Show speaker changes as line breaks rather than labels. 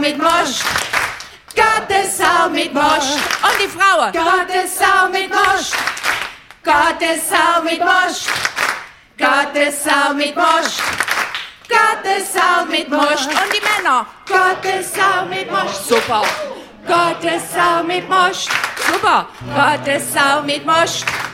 mit Most. Gottessau mit Most.
Und die Frauen.
Gottessau mit Most. Gottessau mit Most. Gottessau mit Most. Gottessau mit Most.
Und die Männer.
Gottessau mit Most.
Super.
Gottessau mit Most.
Super.
Gottessau mit Most.